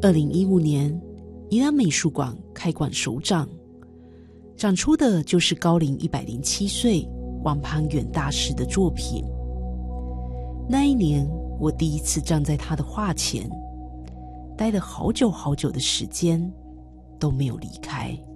2015年，宜兰美术馆开馆首展，展出的就是高龄107岁王攀元大师的作品。那一年，我第一次站在他的画前，待了好久好久的时间，都没有离开。